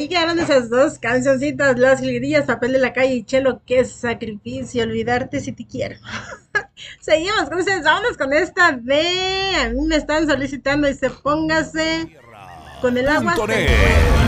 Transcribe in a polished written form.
ahí quedaron esas dos cancioncitas, Las Jilguerillas, Papel de la Calle y Chelo, qué sacrificio, olvidarte si te quiero. Seguimos con ustedes, vámonos con esta de, a mí me están solicitando, dice, póngase con el agua Punto hasta el net. cuello.